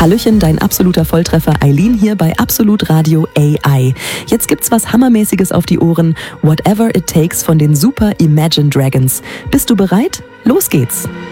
Hallöchen, dein absoluter Volltreffer Eileen hier bei Absolut Radio AI. Jetzt gibt's was Hammermäßiges auf die Ohren. Whatever It Takes von den Super Imagine Dragons. Bist du bereit? Los geht's!